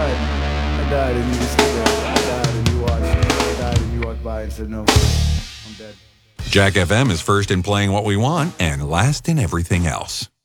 I died and you just stood there. I died and you watched. I died and you walked by and said, no, I'm dead. Jack FM is first in playing what we want and last in everything else.